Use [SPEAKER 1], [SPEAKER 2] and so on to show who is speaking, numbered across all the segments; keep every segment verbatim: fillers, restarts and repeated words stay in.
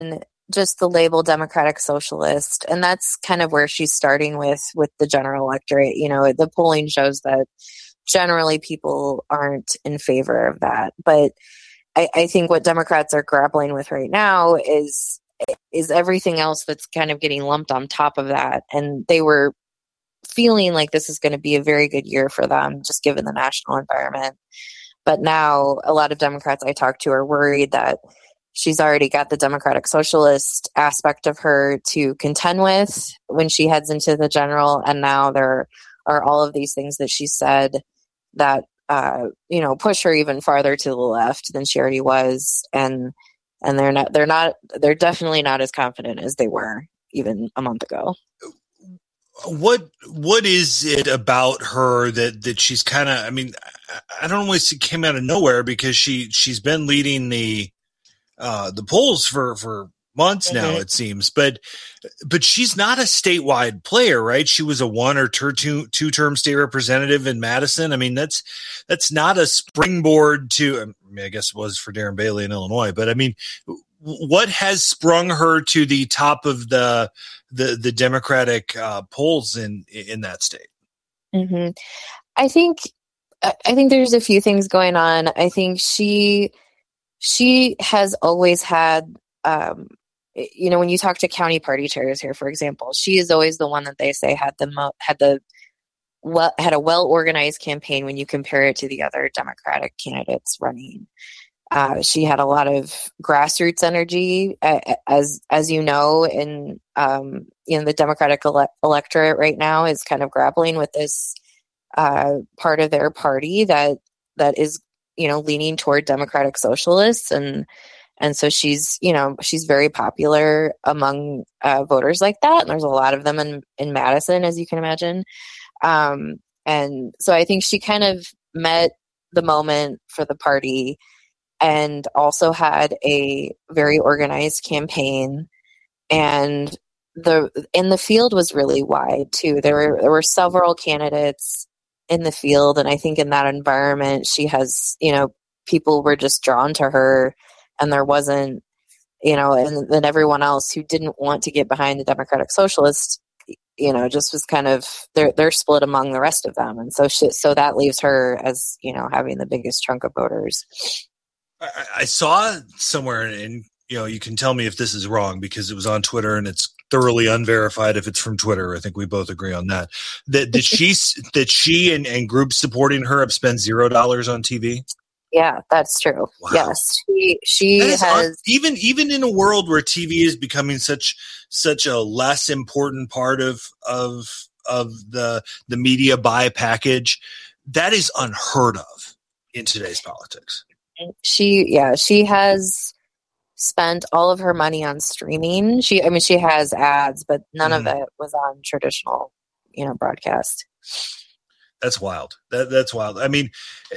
[SPEAKER 1] just the label Democratic Socialist, and that's kind of where she's starting with with the general electorate. You know, the polling shows that generally people aren't in favor of that, but I, I think what Democrats are grappling with right now is is everything else that's kind of getting lumped on top of that, and they were feeling like this is going to be a very good year for them, just given the national environment. But now a lot of Democrats I talk to are worried that she's already got the Democratic Socialist aspect of her to contend with when she heads into the general. And now there are all of these things that she said that, uh, you know, push her even farther to the left than she already was. And, and they're not, they're not, they're definitely not as confident as they were even a month ago.
[SPEAKER 2] What, what is it about her that, that she's kind of, I mean, I don't know if it came out of nowhere because she, she's been leading the, Uh, the polls for, for months mm-hmm. now, it seems, but, but she's not a statewide player, right? She was a one or two, two, two term state representative in Madison. I mean, that's, that's not a springboard to, I mean, I guess it was for Darren Bailey in Illinois, but I mean, what has sprung her to the top of the, the, the Democratic uh, polls in, in that state?
[SPEAKER 1] Mm-hmm. I think, I think there's a few things going on. I think she, She has always had, um, you know, when you talk to county party chairs here, for example, she is always the one that they say had the mo- had the well had a well organized campaign when you compare it to the other Democratic candidates running. Uh, she had a lot of grassroots energy, uh, as as you know, in um, you know the Democratic ele- electorate right now is kind of grappling with this uh, part of their party that that is. you know, leaning toward Democratic Socialists. And, and so she's, you know, she's very popular among uh, voters like that. And there's a lot of them in, in Madison, as you can imagine. Um, and so I think she kind of met the moment for the party and also had a very organized campaign. And the, and the field was really wide too. There were, there were several candidates in the field. And I think in that environment, she has, you know, people were just drawn to her and there wasn't, you know, and then everyone else who didn't want to get behind the Democratic Socialist, you know, just was kind of, they're, they're split among the rest of them. And so she, so that leaves her as, you know, having the biggest chunk of voters.
[SPEAKER 2] I, I saw somewhere, and, you know, you can tell me if this is wrong because it was on Twitter and it's thoroughly unverified if it's from Twitter. I think we both agree on that. That that she that she and, and groups supporting her have spent zero dollars on T V.
[SPEAKER 1] Yeah, that's true. Wow. Yes, she she has
[SPEAKER 2] un- even even in a world where T V is becoming such such a less important part of of of the the media buy package. That is unheard of in today's politics.
[SPEAKER 1] She yeah she has spent all of her money on streaming. She, I mean, she has ads, but none mm-hmm. of it was on traditional, you know, broadcast.
[SPEAKER 2] That's wild. That that's wild. I mean,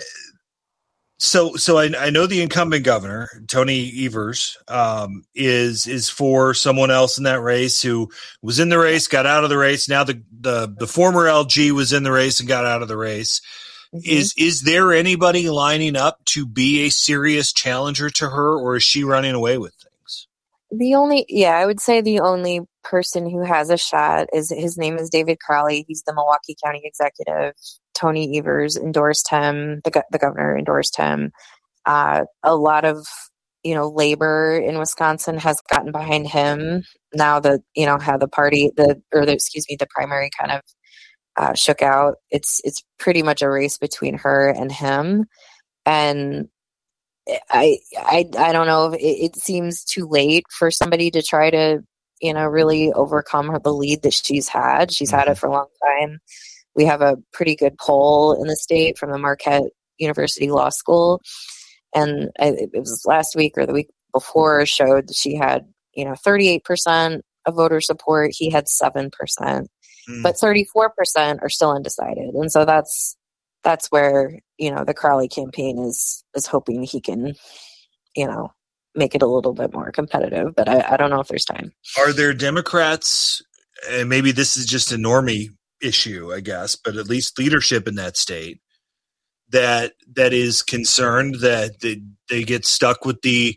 [SPEAKER 2] so so I, I know the incumbent governor, Tony Evers, um, is is for someone else in that race who was in the race, got out of the race. Now the the the former L G was in the race and got out of the race. Mm-hmm. Is is there anybody lining up to be a serious challenger to her, or is she running away with things?
[SPEAKER 1] The only, yeah, I would say the only person who has a shot is, his name is David Crowley. He's the Milwaukee County executive. Tony Evers endorsed him. The, the governor endorsed him. Uh, a lot of, you know, labor in Wisconsin has gotten behind him now that, you know, how the party, the, or the, excuse me, the primary kind of Uh, shook out. It's it's pretty much a race between her and him, and I I I don't know if it, it seems too late for somebody to try to, you know, really overcome her, the lead that she's had. She's mm-hmm. had it for a long time. We have a pretty good poll in the state from the Marquette University Law School, and I, it was last week or the week before showed that she had, you know, thirty-eight percent of voter support. He had seven percent. But thirty-four percent are still undecided. And so that's that's where, you know, the Crowley campaign is is hoping he can, you know, make it a little bit more competitive. But I, I don't know if there's time.
[SPEAKER 2] Are there Democrats, and maybe this is just a normie issue, I guess, but at least leadership in that state, that that is concerned that they, they get stuck with the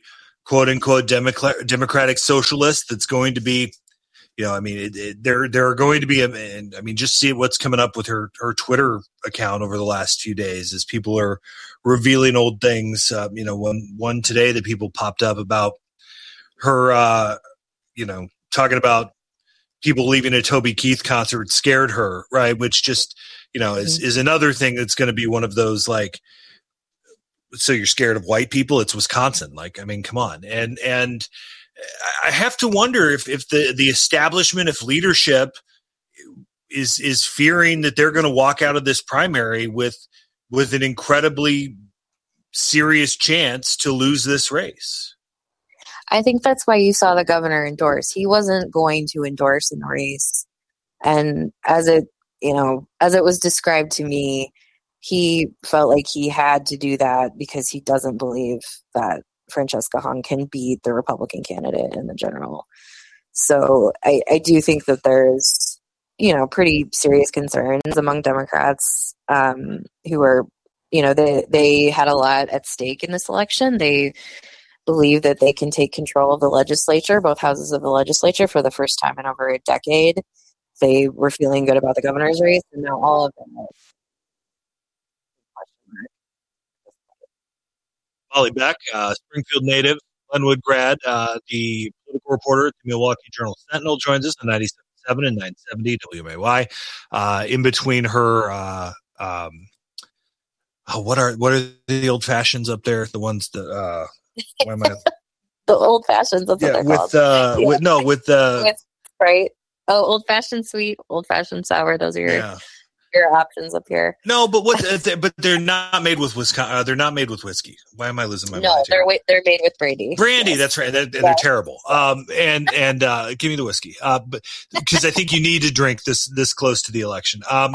[SPEAKER 2] quote unquote Democrat, Democratic socialist that's going to be, you know, I mean, it, it, there there are going to be, a, and I mean, just see what's coming up with her her Twitter account over the last few days as people are revealing old things. Uh, you know, one one today that people popped up about her, uh, you know, talking about people leaving a Toby Keith concert scared her, right? Which just, you know, is is another thing that's going to be one of those like, so you're scared of white people? It's Wisconsin. Like, I mean, come on. And and I have to wonder if, if the, the establishment, if leadership is is fearing that they're going to walk out of this primary with with an incredibly serious chance to lose this race.
[SPEAKER 1] I think that's why you saw the governor endorse. He wasn't going to endorse in the race. And as it, you know, as it was described to me, he felt like he had to do that because he doesn't believe that Francesca Hong can beat the Republican candidate in the general. So I, I do think that there's, you know, pretty serious concerns among Democrats um, who are, you know, they, they had a lot at stake in this election. They believe that they can take control of the legislature, both houses of the legislature, for the first time in over a decade. They were feeling good about the governor's race, and now all of them are.
[SPEAKER 2] Molly Beck, uh, Springfield native, Glenwood grad, uh, the political reporter at the Milwaukee Journal Sentinel, joins us on ninety-seven point seven and nine seventy W M A Y. Uh, in between her, uh, um, oh, what are what are the old fashions up there? The ones that uh, why am I?
[SPEAKER 1] The old fashions. That's
[SPEAKER 2] yeah,
[SPEAKER 1] what they're
[SPEAKER 2] with,
[SPEAKER 1] called.
[SPEAKER 2] uh,
[SPEAKER 1] Yeah.
[SPEAKER 2] with no, with the
[SPEAKER 1] with, right. Oh, old fashioned sweet, old fashioned sour. Those are your.
[SPEAKER 2] Yeah.
[SPEAKER 1] Your options up here.
[SPEAKER 2] No, but what? But they're not made with Wisconsin. Uh, they're not made with whiskey. Why am I losing my
[SPEAKER 1] no,
[SPEAKER 2] mind?
[SPEAKER 1] No, they're wa- they're made with brandy.
[SPEAKER 2] Brandy,
[SPEAKER 1] yes.
[SPEAKER 2] that's right. They're,
[SPEAKER 1] yeah.
[SPEAKER 2] they're terrible. Um, and and uh, give me the whiskey. Uh, but because I think you need to drink this this close to the election. Um,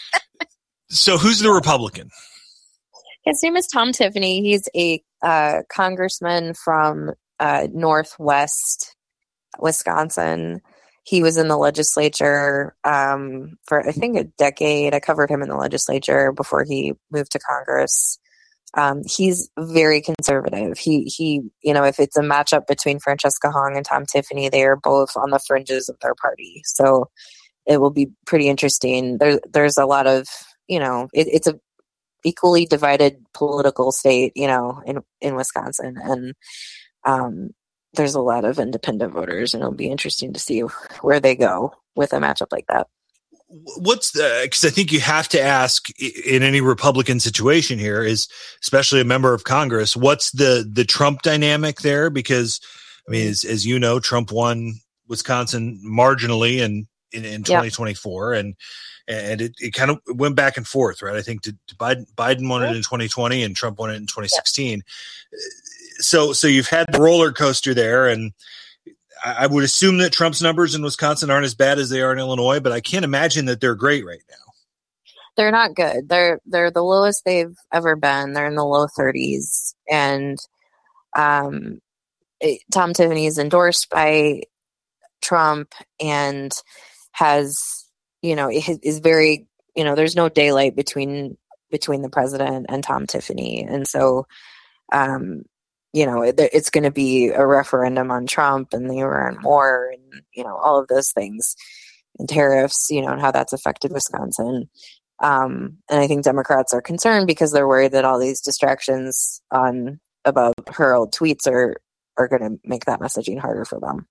[SPEAKER 2] so who's the Republican?
[SPEAKER 1] His name is Tom Tiffany. He's a uh, congressman from uh, Northwest Wisconsin. He was in the legislature um, for, I think, a decade. I covered him in the legislature before he moved to Congress. Um, he's very conservative. He, he, you know, if it's a matchup between Francesca Hong and Tom Tiffany, they are both on the fringes of their party. So it will be pretty interesting. There, there's a lot of, you know, it, it's a equally divided political state, you know, in, in Wisconsin. And, um, there's a lot of independent voters, and it'll be interesting to see where they go with a matchup like that.
[SPEAKER 2] What's the, because I think you have to ask in any Republican situation here, is especially a member of Congress, what's the, the Trump dynamic there? Because, I mean, as, as you know, Trump won Wisconsin marginally in, in, in twenty twenty-four, yep. and and it, it kind of went back and forth, right? I think to, to Biden, Biden won it in twenty twenty and Trump won it in twenty sixteen. Yep. So, so you've had the roller coaster there, and I, I would assume that Trump's numbers in Wisconsin aren't as bad as they are in Illinois, but I can't imagine that they're great right now.
[SPEAKER 1] They're not good. They're they're the lowest they've ever been. They're in the low thirties, and um, it, Tom Tiffany is endorsed by Trump and has, you know, is, is very, you know, there's no daylight between between the president and Tom Tiffany, and so. Um, you know, it, it's going to be a referendum on Trump and the Iran war and, you know, all of those things and tariffs, you know, and how that's affected Wisconsin. Um, and I think Democrats are concerned because they're worried that all these distractions on about her old tweets are, are going to make that messaging harder for them.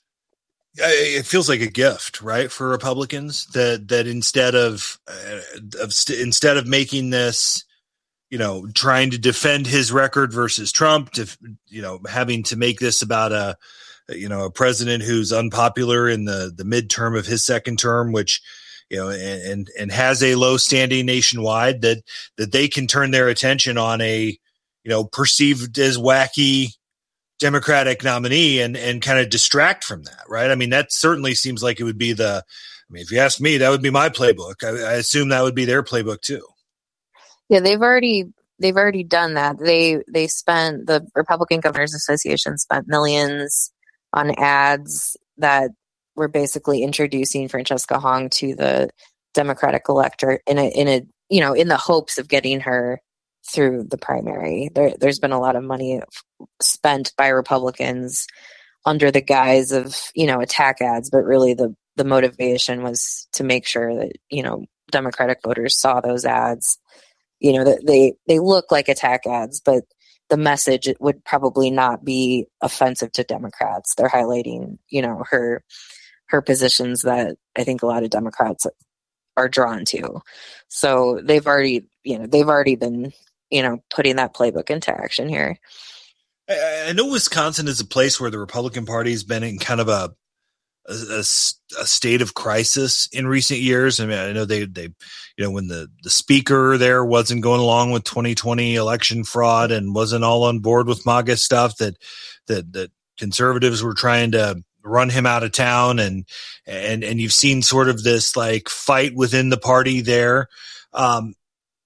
[SPEAKER 2] It feels like a gift, right, for Republicans that, that instead of, uh, of st- instead of making this, you know, trying to defend his record versus Trump, to, you know, having to make this about a, you know, a president who's unpopular in the, the midterm of his second term, which, you know, and, and, and has a low standing nationwide, that, that they can turn their attention on a, you know, perceived as wacky Democratic nominee and, and kind of distract from that. Right. I mean, that certainly seems like it would be the, I mean, if you ask me, that would be my playbook. I, I assume that would be their playbook too.
[SPEAKER 1] Yeah, they've already they've already done that. They they spent the Republican Governors Association spent millions on ads that were basically introducing Francesca Hong to the Democratic electorate in a in a you know in the hopes of getting her through the primary. There, there's been a lot of money spent by Republicans under the guise of, you know, attack ads, but really the, the motivation was to make sure that, you know, Democratic voters saw those ads. You know, that they, they look like attack ads, but the message would probably not be offensive to Democrats. They're highlighting, you know, her her positions that I think a lot of Democrats are drawn to. So they've already, you know, they've already been, you know, putting that playbook into action here.
[SPEAKER 2] I, I know Wisconsin is a place where the Republican Party has been in kind of a A, a, a state of crisis in recent years. I mean, I know they, they, you know, when the, the speaker there wasn't going along with twenty twenty election fraud and wasn't all on board with MAGA stuff, that, that, that conservatives were trying to run him out of town. And, and, and you've seen sort of this like fight within the party there. Um,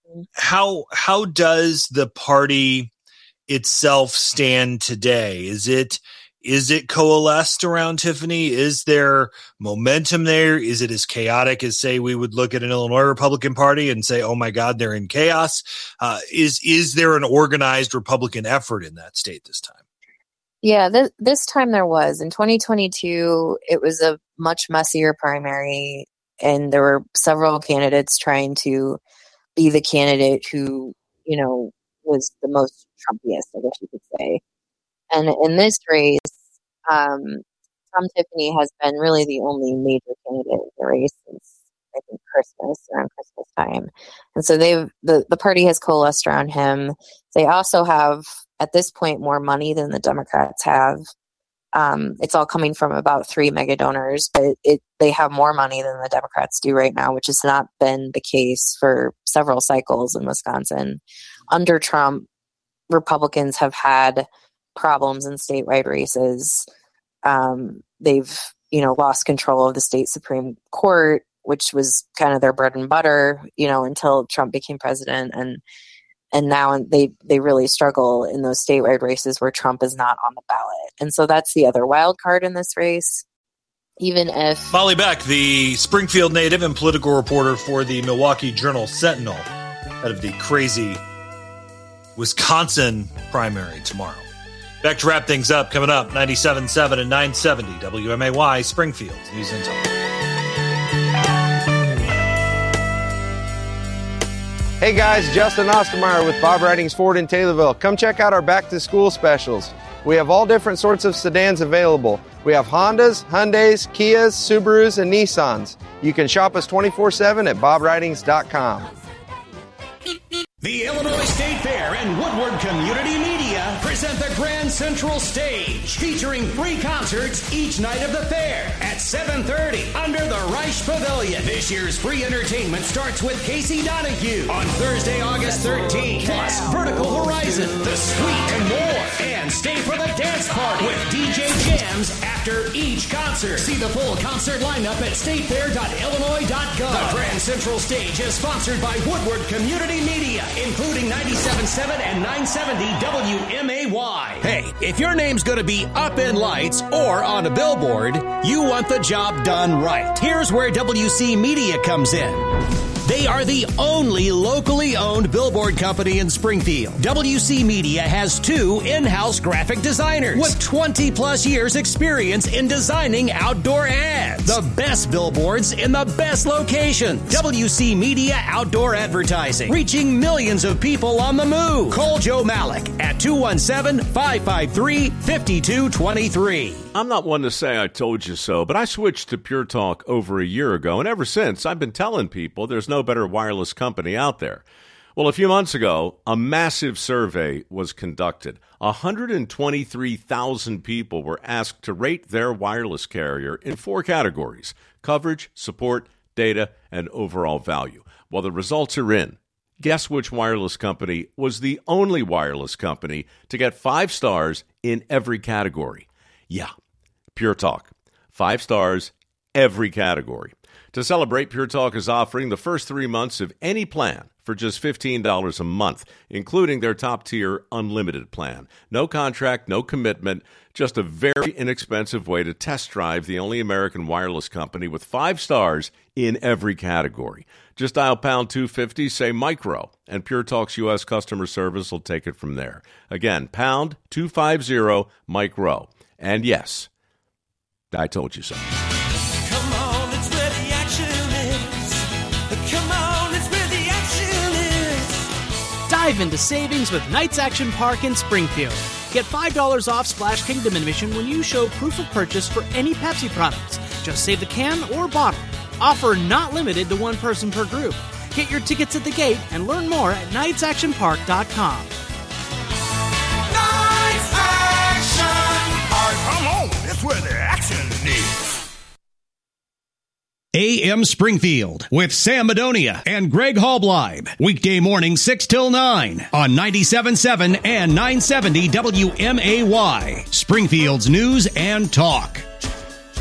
[SPEAKER 2] how, how does the party itself stand today? Is it, Is it coalesced around Tiffany? Is there momentum there? Is it as chaotic as, say, we would look at an Illinois Republican Party and say, oh, my God, they're in chaos? Uh, is is there an organized Republican effort in that state this time?
[SPEAKER 1] Yeah, th- this time there was. In twenty twenty-two, it was a much messier primary, and there were several candidates trying to be the candidate who, you know, was the most Trumpiest, I guess you could say. And in this race, um, Tom Tiffany has been really the only major candidate in the race since, I think, Christmas, around Christmas time. And so they've the, the party has coalesced around him. They also have, at this point, more money than the Democrats have. Um, it's all coming from about three mega donors, but it they have more money than the Democrats do right now, which has not been the case for several cycles in Wisconsin. Under Trump, Republicans have had problems in statewide races. Um, they've, you know, lost control of the state Supreme Court, which was kind of their bread and butter, you know, until Trump became president. And and now they, they really struggle in those statewide races where Trump is not on the ballot. And so that's the other wild card in this race. Even if...
[SPEAKER 2] Molly Beck, the Springfield native and political reporter for the Milwaukee Journal-Sentinel, out of the crazy Wisconsin primary tomorrow. Back to wrap things up, coming up, ninety-seven point seven and nine seventy W M A Y, Springfield News and Talk.
[SPEAKER 3] Hey guys, Justin Ostermeyer with Bob Ridings Ford in Taylorville. Come check out our back-to-school specials. We have all different sorts of sedans available. We have Hondas, Hyundais, Kias, Subarus, and Nissans. You can shop us twenty-four seven at bob ridings dot com.
[SPEAKER 4] The Illinois State Fair and Woodward Community Media present the Grand Central Stage, featuring three concerts each night of the fair at seven thirty under the Reich Pavilion. This year's free entertainment starts with Casey Donahue on Thursday, August thirteenth, plus Vertical Horizon, The Sweet, and more. And stay for the dance party with D J Jams after each concert. See the full concert lineup at state fair dot illinois dot gov. The Grand Central Stage is sponsored by Woodward Community Media, including ninety-seven point seven and nine seventy W M A Y. Hey, if your name's going to be up in lights or on a billboard, you want the job done right. Here's where W C Media comes in. They are the only locally owned billboard company in Springfield. W C Media has two in-house graphic designers with twenty plus years experience in designing outdoor ads. The best billboards in the best locations. W C Media Outdoor Advertising, reaching millions of people on the move. Call Joe Malik at two one seven, five five three, five two two three.
[SPEAKER 5] I'm not one to say I told you so, but I switched to Pure Talk over a year ago, and ever since, I've been telling people there's no better wireless company out there. Well, a few months ago, a massive survey was conducted. one hundred twenty-three thousand people were asked to rate their wireless carrier in four categories: coverage, support, data, and overall value. Well, the results are in. Guess which wireless company was the only wireless company to get five stars in every category? Yeah, Pure Talk. Five stars, every category. To celebrate, Pure Talk is offering the first three months of any plan for just fifteen dollars a month, including their top-tier unlimited plan. No contract, no commitment, just a very inexpensive way to test drive the only American wireless company with five stars in every category. Just dial pound two fifty, say micro, and Pure Talk's U S customer service will take it from there. Again, pound two fifty, micro. And yes, I told you so.
[SPEAKER 6] Come on, it's where the action is. Come on, it's where the action is.
[SPEAKER 7] Dive into savings with Knights Action Park in Springfield. Get five dollars off Splash Kingdom admission when you show proof of purchase for any Pepsi products. Just save the can or bottle. Offer not limited to one person per group. Get your tickets at the gate and learn more at knights action park dot com.
[SPEAKER 6] Knights Action Park. Come on, it's where the action is.
[SPEAKER 4] A M Springfield with Sam Madonia and Greg Halbleib. Weekday morning six till nine on ninety-seven point seven and nine seventy W M A Y. Springfield's News and Talk.